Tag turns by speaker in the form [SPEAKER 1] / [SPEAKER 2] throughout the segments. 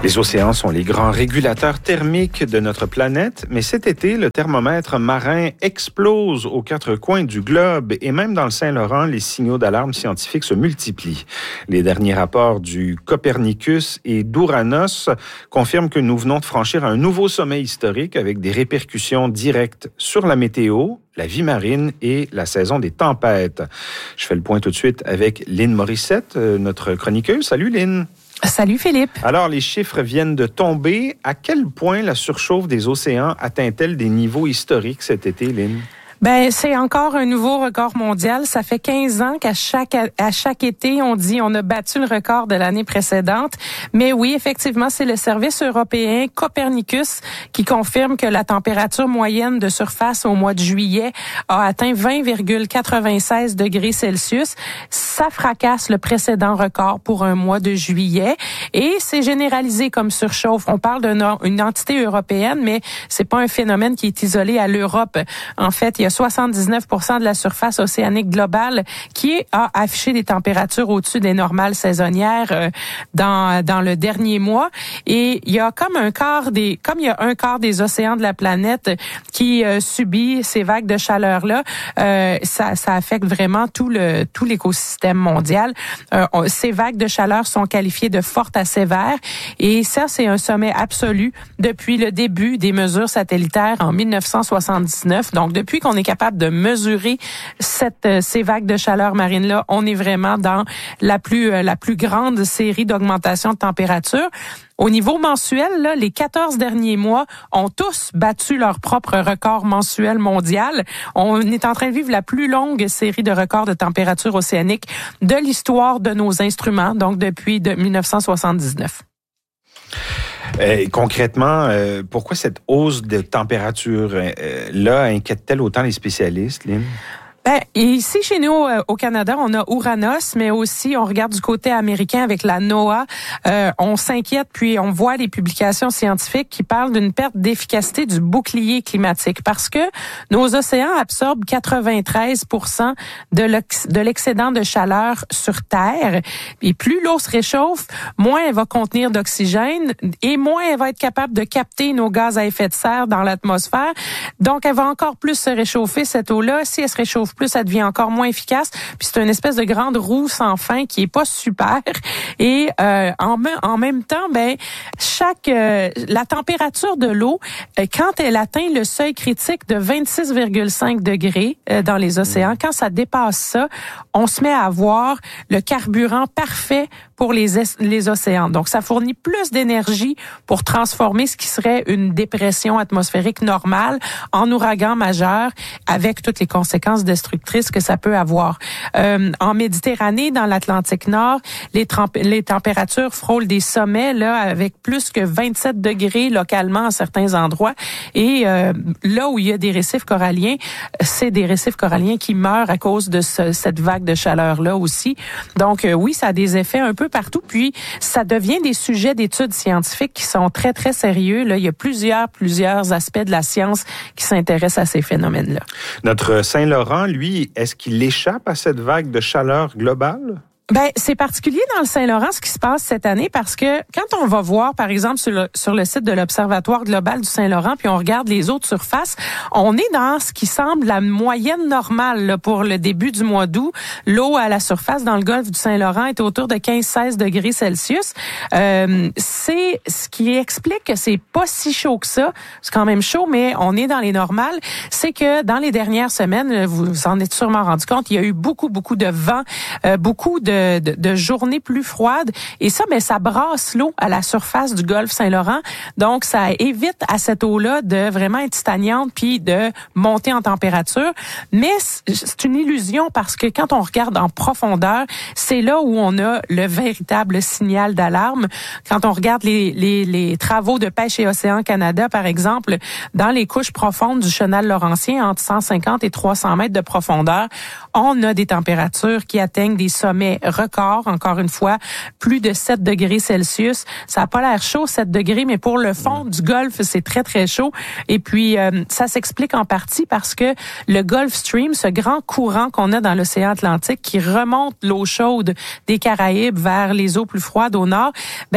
[SPEAKER 1] Les océans sont les grands régulateurs thermiques de notre planète, mais cet été, le thermomètre marin explose aux quatre coins du globe et même dans le Saint-Laurent, les signaux d'alarme scientifiques se multiplient. Les derniers rapports du Copernicus et d'Uranos confirment que nous venons de franchir un nouveau sommet historique avec des répercussions directes sur la météo, la vie marine et la saison des tempêtes. Je fais le point tout de suite avec Lynn Morissette, notre chroniqueuse. Salut Lynn.
[SPEAKER 2] Salut Philippe.
[SPEAKER 1] Alors, les chiffres viennent de tomber. À quel point la surchauffe des océans atteint-elle des niveaux historiques cet été, Lynn?
[SPEAKER 2] Ben, c'est encore un nouveau record mondial. Ça fait 15 ans qu'à chaque été, on dit on a battu le record de l'année précédente. Mais oui, effectivement, c'est le service européen Copernicus qui confirme que la température moyenne de surface au mois de juillet a atteint 20,96 degrés Celsius. Ça fracasse le précédent record pour un mois de juillet. Et c'est généralisé comme surchauffe. On parle d'une entité européenne, mais c'est pas un phénomène qui est isolé à l'Europe. En fait, il y a 79% de la surface océanique globale qui a affiché des températures au-dessus des normales saisonnières dans le dernier mois. Et il y a comme un quart des océans de la planète qui subit ces vagues de chaleur-là. Ça affecte vraiment tout l'écosystème mondial. Ces vagues de chaleur sont qualifiées de fortes à sévères. Et ça, c'est un sommet absolu depuis le début des mesures satellitaires en 1979. Donc, depuis qu'on est capable de mesurer ces vagues de chaleur marine-là, on est vraiment dans la plus grande série d'augmentation de température. Au niveau mensuel, là, les 14 derniers mois ont tous battu leur propre record mensuel mondial. On est en train de vivre la plus longue série de records de température océanique de l'histoire de nos instruments, donc depuis 1979.
[SPEAKER 1] Concrètement, pourquoi cette hausse de température-là inquiète-t-elle autant les spécialistes, Lynn?
[SPEAKER 2] Ben, ici, chez nous, au Canada, on a Uranos, mais aussi, on regarde du côté américain avec la NOAA. On s'inquiète, puis on voit les publications scientifiques qui parlent d'une perte d'efficacité du bouclier climatique parce que nos océans absorbent 93% de l'excédent de chaleur sur Terre. Et plus l'eau se réchauffe, moins elle va contenir d'oxygène et moins elle va être capable de capter nos gaz à effet de serre dans l'atmosphère. Donc, elle va encore plus se réchauffer, cette eau-là. Si elle se réchauffe plus, ça devient encore moins efficace. Puis c'est une espèce de grande roue sans fin qui est pas super. Et en même temps, ben la température de l'eau, quand elle atteint le seuil critique de 26,5 degrés dans les océans, quand ça dépasse ça, on se met à avoir le carburant parfait pour les océans. Donc, ça fournit plus d'énergie pour transformer ce qui serait une dépression atmosphérique normale en ouragan majeur avec toutes les conséquences destructrices que ça peut avoir. En Méditerranée, dans l'Atlantique Nord, les températures frôlent des sommets là avec plus que 27 degrés localement à certains endroits. Et là où il y a des récifs coralliens, c'est des récifs coralliens qui meurent à cause de cette vague de chaleur-là aussi. Donc, oui, ça a des effets un peu partout. Puis, ça devient des sujets d'études scientifiques qui sont très, très sérieux. Là, il y a plusieurs aspects de la science qui s'intéressent à ces phénomènes-là.
[SPEAKER 1] Notre Saint-Laurent, lui, est-ce qu'il échappe à cette vague de chaleur globale?
[SPEAKER 2] Ben, c'est particulier dans le Saint-Laurent ce qui se passe cette année parce que quand on va voir, par exemple, sur le site de l'Observatoire global du Saint-Laurent, puis on regarde les autres surfaces, on est dans ce qui semble la moyenne normale là, pour le début du mois d'août. L'eau à la surface dans le golfe du Saint-Laurent est autour de 15-16 degrés Celsius. C'est ce qui explique que c'est pas si chaud que ça. C'est quand même chaud, mais on est dans les normales. C'est que dans les dernières semaines, vous vous en êtes sûrement rendu compte, il y a eu beaucoup de vent, beaucoup de journées plus froides. Et ça, mais ça brasse l'eau à la surface du golfe Saint-Laurent. Donc, ça évite à cette eau-là de vraiment être stagnante puis de monter en température. Mais c'est une illusion parce que quand on regarde en profondeur, c'est là où on a le véritable signal d'alarme. Quand on regarde les travaux de Pêche et Océan Canada, par exemple, dans les couches profondes du chenal laurentien, entre 150 et 300 mètres de profondeur, on a des températures qui atteignent des sommets record, encore une fois, plus de 7 degrés Celsius. Ça n'a pas l'air chaud, 7 degrés, mais pour le fond du Golfe, c'est très, très chaud. Et puis, ça s'explique en partie parce que le Gulf Stream, ce grand courant qu'on a dans l'océan Atlantique qui remonte l'eau chaude des Caraïbes vers les eaux plus froides au nord,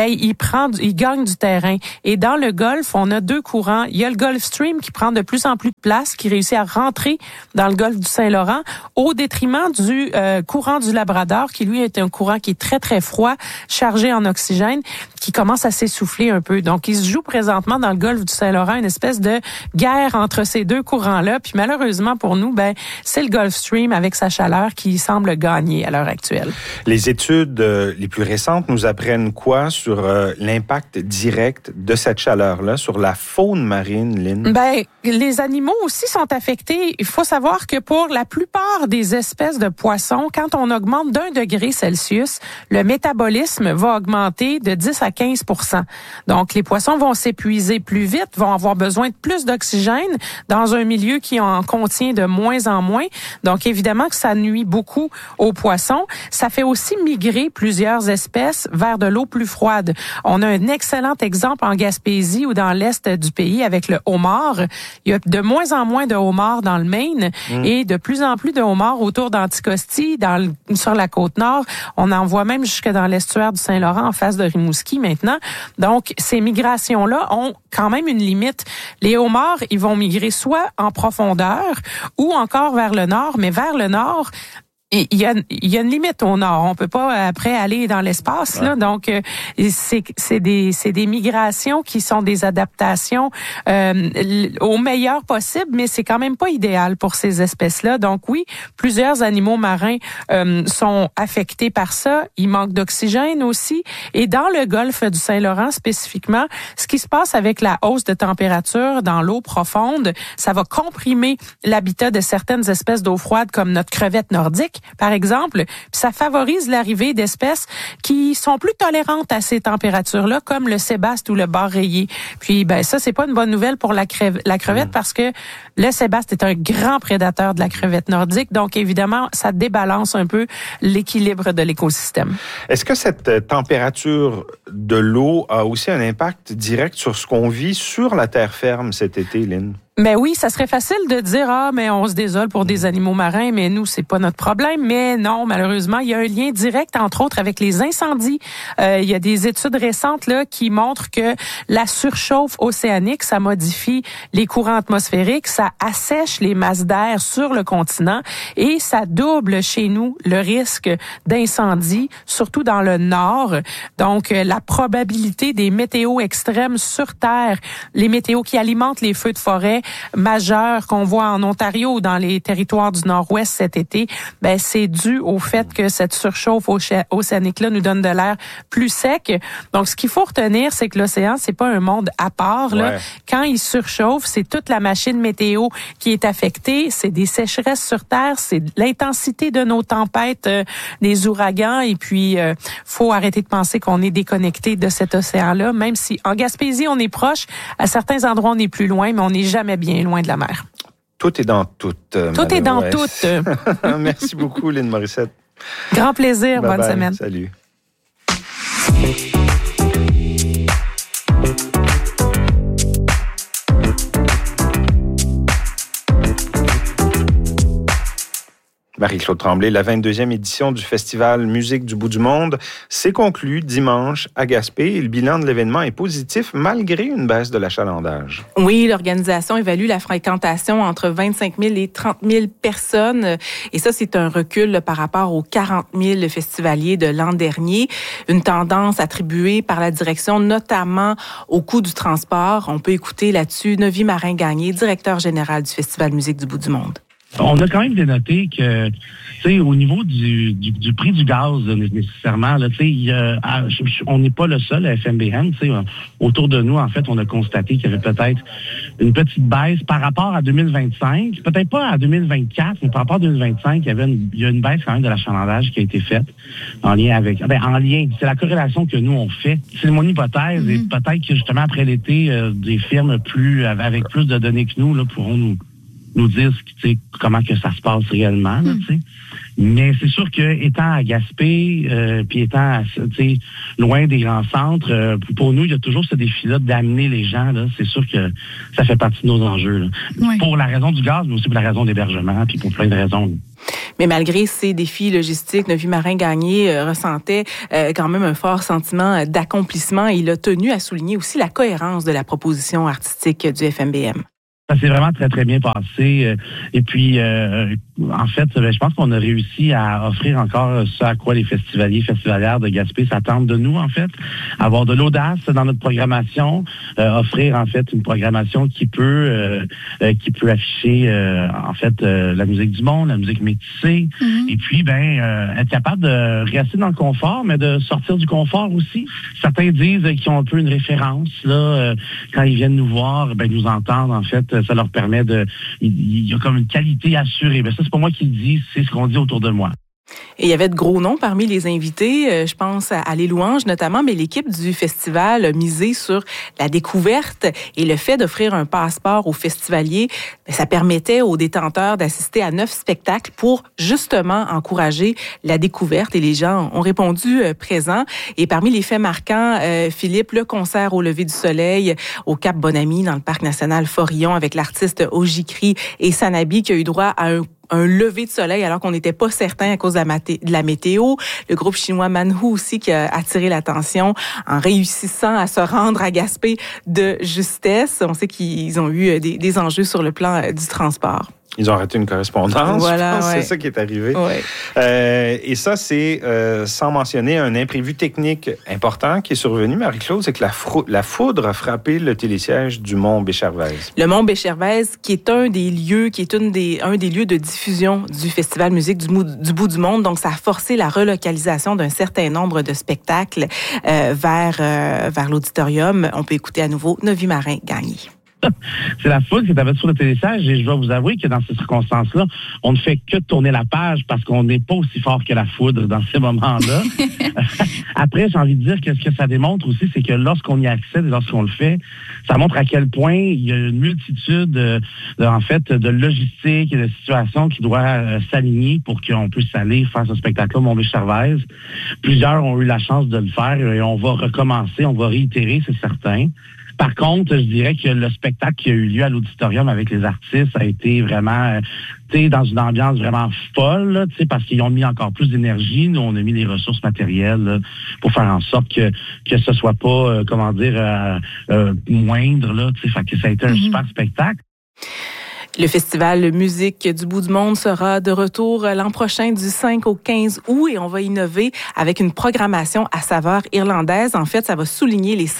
[SPEAKER 2] il gagne du terrain. Et dans le Golfe, on a 2 courants. Il y a le Gulf Stream qui prend de plus en plus de place, qui réussit à rentrer dans le Golfe du Saint-Laurent au détriment du courant du Labrador, qui lui est un courant qui est très, très froid, chargé en oxygène, qui commence à s'essouffler un peu. Donc, il se joue présentement dans le Golfe du Saint-Laurent une espèce de guerre entre ces 2 courants-là. Puis malheureusement pour nous, c'est le Gulf Stream avec sa chaleur qui semble gagner à l'heure actuelle.
[SPEAKER 1] Les études les plus récentes nous apprennent quoi sur l'impact direct de cette chaleur-là sur la faune marine, Lynn?
[SPEAKER 2] Les animaux aussi sont affectés. Il faut savoir que pour la plupart des espèces de poissons, quand on augmente d'1 degré Celsius, le métabolisme va augmenter de 10 à 15%. Donc, les poissons vont s'épuiser plus vite, vont avoir besoin de plus d'oxygène dans un milieu qui en contient de moins en moins. Donc, évidemment que ça nuit beaucoup aux poissons. Ça fait aussi migrer plusieurs espèces vers de l'eau plus froide. On a un excellent exemple en Gaspésie ou dans l'est du pays avec le homard. Il y a de moins en moins de homards dans le Maine et de plus en plus de homards autour d'Anticosti, sur la côte nord. On en voit même jusque dans l'estuaire du Saint-Laurent en face de Rimouski maintenant. Donc, ces migrations-là ont quand même une limite. Les homards, ils vont migrer soit en profondeur ou encore vers le nord, mais vers le nord, il y a une limite au nord. On peut pas après aller dans l'espace là. Donc c'est des migrations qui sont des adaptations au meilleur possible, mais c'est quand même pas idéal pour ces espèces-là. Donc oui, plusieurs animaux marins sont affectés par ça. Il manque d'oxygène aussi. Et dans le Golfe du Saint-Laurent spécifiquement, ce qui se passe avec la hausse de température dans l'eau profonde, ça va comprimer l'habitat de certaines espèces d'eau froide comme notre crevette nordique, par exemple, puis ça favorise l'arrivée d'espèces qui sont plus tolérantes à ces températures-là, comme le sébaste ou le bar rayé. Puis, ça, c'est pas une bonne nouvelle pour la crevette parce que le sébaste est un grand prédateur de la crevette nordique. Donc, évidemment, ça débalance un peu l'équilibre de l'écosystème.
[SPEAKER 1] Est-ce que cette température de l'eau a aussi un impact direct sur ce qu'on vit sur la terre ferme cet été, Lynn?
[SPEAKER 2] Mais oui, ça serait facile de dire mais on se désole pour des animaux marins, mais nous c'est pas notre problème. Mais non, malheureusement, il y a un lien direct entre autres avec les incendies. Il y a des études récentes là qui montrent que la surchauffe océanique, ça modifie les courants atmosphériques, ça assèche les masses d'air sur le continent et ça double chez nous le risque d'incendie, surtout dans le nord. Donc la probabilité des météos extrêmes sur Terre, les météos qui alimentent les feux de forêt majeur qu'on voit en Ontario ou dans les territoires du Nord-Ouest cet été, c'est dû au fait que cette surchauffe océanique-là nous donne de l'air plus sec. Donc, ce qu'il faut retenir, c'est que l'océan, c'est pas un monde à part. Là. Quand il surchauffe, c'est toute la machine météo qui est affectée. C'est des sécheresses sur Terre, c'est l'intensité de nos tempêtes, des ouragans. Et puis, faut arrêter de penser qu'on est déconnecté de cet océan-là, même si en Gaspésie, on est proche. À certains endroits, on est plus loin, mais on n'est jamais bien loin de la mer.
[SPEAKER 1] Tout est dans tout.
[SPEAKER 2] Tout est dans tout.
[SPEAKER 1] Merci beaucoup, Lynn Morissette.
[SPEAKER 2] Grand plaisir.
[SPEAKER 1] Bye
[SPEAKER 2] bonne
[SPEAKER 1] bye.
[SPEAKER 2] semaine.
[SPEAKER 1] Salut. Marie-Claude Tremblay, la 22e édition du Festival Musique du bout du monde s'est conclue dimanche à Gaspé et le bilan de l'événement est positif malgré une baisse de l'achalandage.
[SPEAKER 3] Oui, l'organisation évalue la fréquentation entre 25 000 et 30 000 personnes et ça, c'est un recul par rapport aux 40 000 festivaliers de l'an dernier. Une tendance attribuée par la direction notamment au coût du transport. On peut écouter là-dessus Novi Marin-Gagné, directeur général du Festival Musique du bout du monde.
[SPEAKER 4] On a quand même dénoté que, tu sais, au niveau du prix du gaz, nécessairement, là, tu sais, on n'est pas le seul à FMBN, tu sais, autour de nous, en fait, on a constaté qu'il y avait peut-être une petite baisse par rapport à 2025, peut-être pas à 2024, mais par rapport à 2025, il y a une baisse quand même de l'achalandage qui a été faite en lien avec, c'est la corrélation que nous on fait. C'est mon hypothèse et peut-être que justement après l'été, des firmes avec plus de données que nous, là, pourront nous dire comment que ça se passe réellement, là, tu sais. Mais c'est sûr que étant à Gaspé, puis étant loin des grands centres, pour nous, il y a toujours ce défi-là d'amener les gens. Là, c'est sûr que ça fait partie de nos enjeux. Là. Oui. Pour la raison du gaz, mais aussi pour la raison d'hébergement, puis pour plein de raisons.
[SPEAKER 3] Mais malgré ces défis logistiques, Novi Marin-Gagné ressentait quand même un fort sentiment d'accomplissement et il a tenu à souligner aussi la cohérence de la proposition artistique du FMBM.
[SPEAKER 4] Ça s'est vraiment très, très bien passé. Et puis, en fait, je pense qu'on a réussi à offrir encore ce à quoi les festivaliers, festivalières de Gaspé s'attendent de nous, en fait. Avoir de l'audace dans notre programmation, offrir, en fait, une programmation qui peut afficher, en fait, la musique du monde, la musique métissée. Mm-hmm. Et puis, être capable de rester dans le confort, mais de sortir du confort aussi. Certains disent qu'ils ont un peu une référence, là, quand ils viennent nous voir, nous entendre, en fait. Ça leur permet il y a comme une qualité assurée. Ça, c'est pas moi qui le dis, c'est ce qu'on dit autour de moi.
[SPEAKER 3] Et il y avait de gros noms parmi les invités, je pense à Les Louanges notamment, mais l'équipe du festival a misé sur la découverte et le fait d'offrir un passeport aux festivaliers, ça permettait aux détenteurs d'assister à 9 spectacles pour justement encourager la découverte et les gens ont répondu présents. Et parmi les faits marquants, Philippe, le concert au lever du soleil au Cap Bonami dans le parc national Forillon avec l'artiste Ojikri et Sanabi qui a eu droit à un lever de soleil alors qu'on n'était pas certain à cause de la météo. Le groupe chinois Manhu aussi qui a attiré l'attention en réussissant à se rendre à Gaspé de justesse. On sait qu'ils ont eu des enjeux sur le plan du transport.
[SPEAKER 1] Ils ont arrêté une correspondance.
[SPEAKER 3] Voilà,
[SPEAKER 1] je pense c'est ça qui est arrivé.
[SPEAKER 3] Ouais.
[SPEAKER 1] Et ça, c'est sans mentionner un imprévu technique important qui est survenu, Marie-Claude, c'est que la foudre a frappé le télésiège du Mont Béchervaise.
[SPEAKER 3] Le Mont Béchervaise, qui est un des lieux de diffusion du Festival Musique du Bout du Monde. Donc, ça a forcé la relocalisation d'un certain nombre de spectacles vers l'auditorium. On peut écouter à nouveau Novi Marin-Gagné.
[SPEAKER 4] C'est la foule qui est sur le télésiège et je dois vous avouer que dans ces circonstances-là, on ne fait que tourner la page parce qu'on n'est pas aussi fort que la foudre dans ces moments-là. Après, j'ai envie de dire que ce que ça démontre aussi, c'est que lorsqu'on y accède et lorsqu'on le fait, ça montre à quel point il y a une multitude de logistique et de situations qui doivent s'aligner pour qu'on puisse aller faire ce spectacle-là au Mont-Béchervaise. Plusieurs ont eu la chance de le faire et on va recommencer, on va réitérer, c'est certain. Par contre, je dirais que le spectacle qui a eu lieu à l'auditorium avec les artistes a été vraiment, dans une ambiance vraiment folle, là, parce qu'ils ont mis encore plus d'énergie. Nous, on a mis les ressources matérielles là, pour faire en sorte que ce soit pas, moindre, là, fait que ça a été un super spectacle.
[SPEAKER 3] Le Festival Musique du Bout du Monde sera de retour l'an prochain du 5 au 15 août et on va innover avec une programmation à saveur irlandaise. En fait, ça va souligner le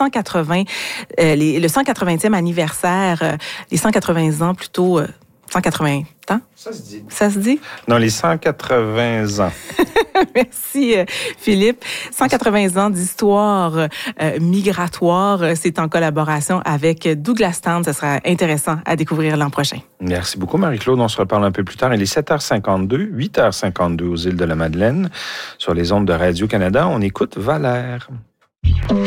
[SPEAKER 3] 180e anniversaire, les 180 ans plutôt, 180 ans?
[SPEAKER 1] Ça se dit.
[SPEAKER 3] Ça se dit?
[SPEAKER 1] Non, les 180 ans.
[SPEAKER 3] Merci, Philippe. 180 ans d'histoire migratoire. C'est en collaboration avec Douglas Town. Ça sera intéressant à découvrir l'an prochain.
[SPEAKER 1] Merci beaucoup, Marie-Claude. On se reparle un peu plus tard. Il est 7h52, 8h52 aux îles de la Madeleine. Sur les ondes de Radio-Canada, on écoute Valère.